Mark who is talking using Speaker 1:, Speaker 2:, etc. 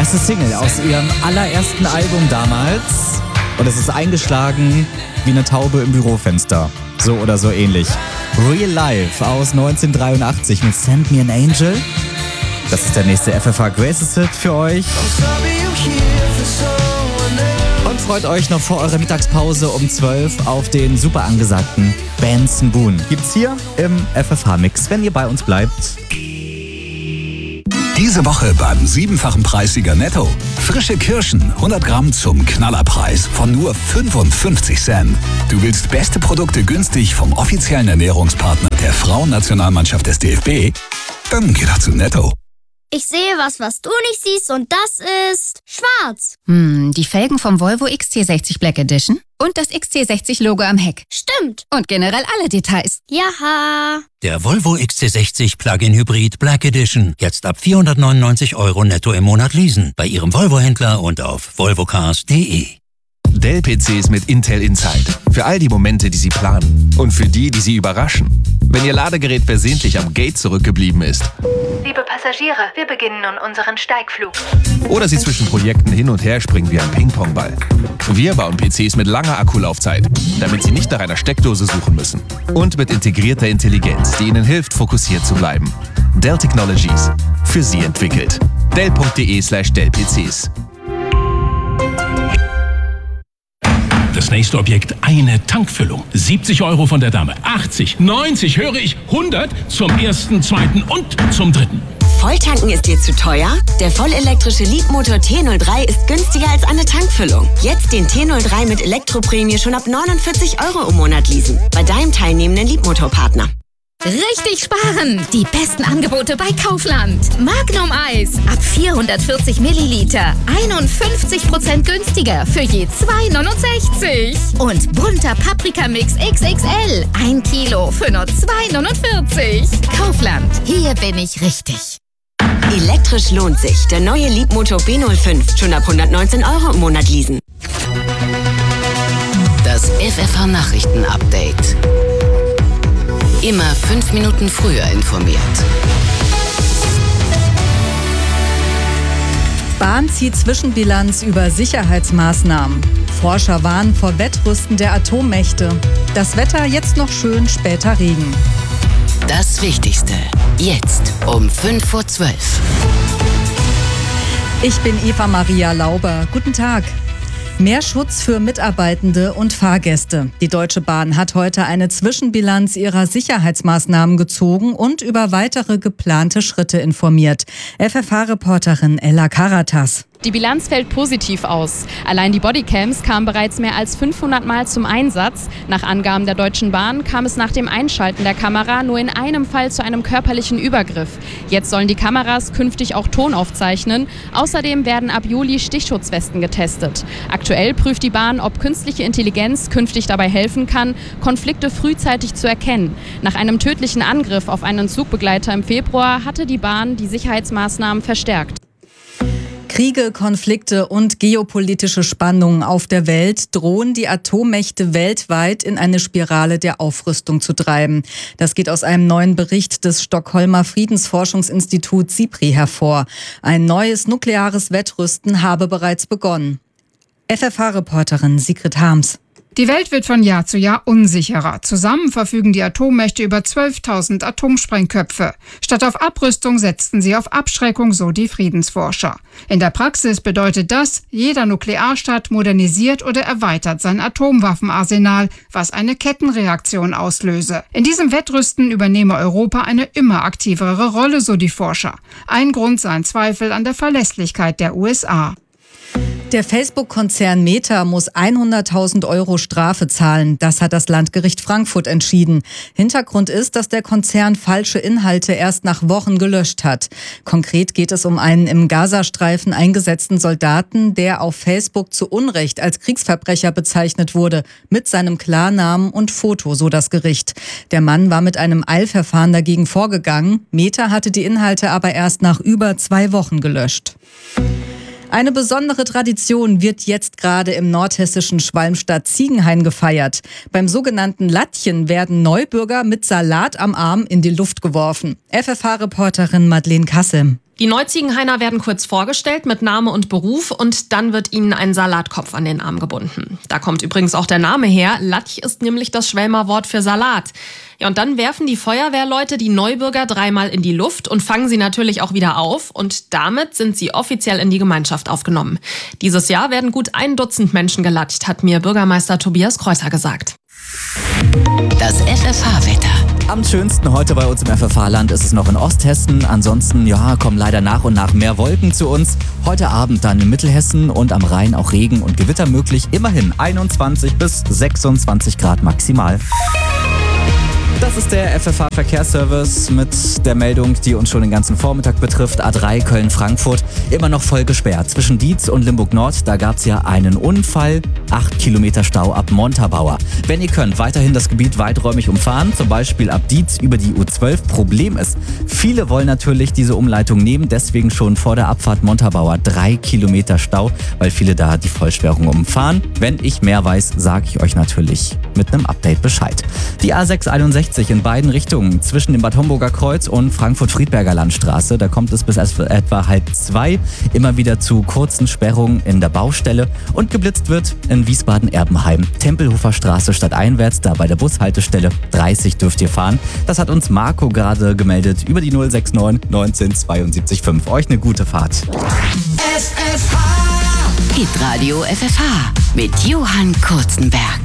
Speaker 1: erste Single aus ihrem allerersten Album damals. Und es ist eingeschlagen wie eine Taube im Bürofenster. So oder so ähnlich. Real Life aus 1983 mit Send Me an Angel. Das ist der nächste FFH Greatest Hit für euch. Und freut euch noch vor eurer Mittagspause um 12 auf den super angesagten Benson Boone. Gibt's hier im FFH-Mix, wenn ihr bei uns bleibt.
Speaker 2: Diese Woche beim 7-fachen Preissieger Netto. Frische Kirschen, 100 Gramm zum Knallerpreis von nur 55 Cent. Du willst beste Produkte günstig vom offiziellen Ernährungspartner der Frauennationalmannschaft des DFB? Dann geh doch zu Netto.
Speaker 3: Ich sehe was du nicht siehst und das ist schwarz.
Speaker 4: Die Felgen vom Volvo XC60 Black Edition und das XC60-Logo am Heck.
Speaker 3: Stimmt.
Speaker 4: Und generell alle Details.
Speaker 3: Jaha.
Speaker 5: Der Volvo XC60 Plug-in Hybrid Black Edition. Jetzt ab 499 € netto im Monat leasen. Bei Ihrem Volvo-Händler und auf volvocars.de.
Speaker 6: Dell-PCs mit Intel Inside. Für all die Momente, die Sie planen. Und für die Sie überraschen. Wenn Ihr Ladegerät versehentlich am Gate zurückgeblieben ist.
Speaker 7: Liebe Passagiere, wir beginnen nun unseren Steigflug.
Speaker 6: Oder Sie zwischen Projekten hin und her springen wie ein Ping-Pong-Ball. Wir bauen PCs mit langer Akkulaufzeit, damit Sie nicht nach einer Steckdose suchen müssen. Und mit integrierter Intelligenz, die Ihnen hilft, fokussiert zu bleiben. Dell Technologies. Für Sie entwickelt. Dell.de/Dell-PCs.
Speaker 8: Das nächste Objekt, eine Tankfüllung. 70 € von der Dame, 80, 90, höre ich, 100 zum ersten, zweiten und zum dritten.
Speaker 9: Volltanken ist dir zu teuer? Der vollelektrische Leapmotor T03 ist günstiger als eine Tankfüllung. Jetzt den T03 mit Elektroprämie schon ab 49 € im Monat leasen. Bei deinem teilnehmenden Leapmotor-Partner.
Speaker 10: Richtig sparen! Die besten Angebote bei Kaufland. Magnum Eis ab 440 Milliliter. 51% günstiger für je 2,69. Und bunter Paprikamix XXL. 1 Kilo für nur 2,49. Kaufland. Hier bin ich richtig.
Speaker 9: Elektrisch lohnt sich. Der neue Leapmotor B05. Schon ab 119 € im Monat leasen.
Speaker 4: Das FFH Nachrichten-Update. Immer 5 Minuten früher informiert.
Speaker 11: Bahn zieht Zwischenbilanz über Sicherheitsmaßnahmen. Forscher warnen vor Wettrüsten der Atommächte. Das Wetter jetzt noch schön, später Regen.
Speaker 4: Das Wichtigste. Jetzt um 5:12 Uhr.
Speaker 11: Ich bin Eva Maria Lauber. Guten Tag. Mehr Schutz für Mitarbeitende und Fahrgäste. Die Deutsche Bahn hat heute eine Zwischenbilanz ihrer Sicherheitsmaßnahmen gezogen und über weitere geplante Schritte informiert. FFH-Reporterin Ella Karatas.
Speaker 12: Die Bilanz fällt positiv aus. Allein die Bodycams kamen bereits mehr als 500 Mal zum Einsatz. Nach Angaben der Deutschen Bahn kam es nach dem Einschalten der Kamera nur in einem Fall zu einem körperlichen Übergriff. Jetzt sollen die Kameras künftig auch Ton aufzeichnen. Außerdem werden ab Juli Stichschutzwesten getestet. Aktuell prüft die Bahn, ob künstliche Intelligenz künftig dabei helfen kann, Konflikte frühzeitig zu erkennen. Nach einem tödlichen Angriff auf einen Zugbegleiter im Februar hatte die Bahn die Sicherheitsmaßnahmen verstärkt.
Speaker 11: Kriege, Konflikte und geopolitische Spannungen auf der Welt drohen die Atommächte weltweit in eine Spirale der Aufrüstung zu treiben. Das geht aus einem neuen Bericht des Stockholmer Friedensforschungsinstituts SIPRI hervor. Ein neues nukleares Wettrüsten habe bereits begonnen. FFH-Reporterin Sigrid Harms.
Speaker 13: Die Welt wird von Jahr zu Jahr unsicherer. Zusammen verfügen die Atommächte über 12.000 Atomsprengköpfe. Statt auf Abrüstung setzten sie auf Abschreckung, so die Friedensforscher. In der Praxis bedeutet das, jeder Nuklearstaat modernisiert oder erweitert sein Atomwaffenarsenal, was eine Kettenreaktion auslöse. In diesem Wettrüsten übernehme Europa eine immer aktivere Rolle, so die Forscher. Ein Grund seien Zweifel an der Verlässlichkeit der USA.
Speaker 11: Der Facebook-Konzern Meta muss 100.000 € Strafe zahlen. Das hat das Landgericht Frankfurt entschieden. Hintergrund ist, dass der Konzern falsche Inhalte erst nach Wochen gelöscht hat. Konkret geht es um einen im Gazastreifen eingesetzten Soldaten, der auf Facebook zu Unrecht als Kriegsverbrecher bezeichnet wurde, mit seinem Klarnamen und Foto, so das Gericht. Der Mann war mit einem Eilverfahren dagegen vorgegangen. Meta hatte die Inhalte aber erst nach über 2 Wochen gelöscht. Eine besondere Tradition wird jetzt gerade im nordhessischen Schwalmstadt-Ziegenhain gefeiert. Beim sogenannten Lattchen werden Neubürger mit Salat am Arm in die Luft geworfen. FFH-Reporterin Madeleine Kassem.
Speaker 14: Die Neuziegenhainer werden kurz vorgestellt mit Name und Beruf und dann wird ihnen ein Salatkopf an den Arm gebunden. Da kommt übrigens auch der Name her. Latsch ist nämlich das Schwelmer Wort für Salat. Ja, und dann werfen die Feuerwehrleute die Neubürger 3-mal in die Luft und fangen sie natürlich auch wieder auf. Und damit sind sie offiziell in die Gemeinschaft aufgenommen. Dieses Jahr werden gut 1 Dutzend Menschen gelatscht, hat mir Bürgermeister Tobias Kreuzer gesagt.
Speaker 15: Das FFH-Wetter.
Speaker 1: Am schönsten heute bei uns im FFH-Land ist es noch in Osthessen. Ansonsten, kommen leider nach und nach mehr Wolken zu uns. Heute Abend dann in Mittelhessen und am Rhein auch Regen und Gewitter möglich. Immerhin 21 bis 26 Grad maximal. Das ist der FFH-Verkehrsservice mit der Meldung, die uns schon den ganzen Vormittag betrifft. A3 Köln-Frankfurt immer noch voll gesperrt. Zwischen Dietz und Limburg-Nord, da gab es ja einen Unfall. 8 Kilometer Stau ab Montabaur. Wenn ihr könnt, weiterhin das Gebiet weiträumig umfahren, zum Beispiel ab Dietz über die U12. Problem ist, viele wollen natürlich diese Umleitung nehmen, deswegen schon vor der Abfahrt Montabaur 3 Kilometer Stau, weil viele da die Vollsperrung umfahren. Wenn ich mehr weiß, sage ich euch natürlich mit einem Update Bescheid. Die A661 in beiden Richtungen zwischen dem Bad Homburger Kreuz und Frankfurt-Friedberger Landstraße. Da kommt es bis etwa 1:30 immer wieder zu kurzen Sperrungen in der Baustelle und geblitzt wird in Wiesbaden-Erbenheim. Tempelhofer Straße stadteinwärts, da bei der Bushaltestelle 30 dürft ihr fahren. Das hat uns Marco gerade gemeldet über die 069 19 72 5. Euch eine gute Fahrt.
Speaker 15: FFH. Hitradio FFH mit Johann Kurzenberg.